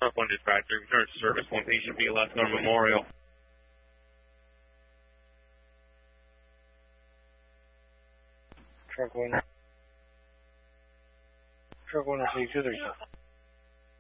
Truck 1 dispatcher, return to service 1 patient via Last North Memorial. Truck 1 is 8237.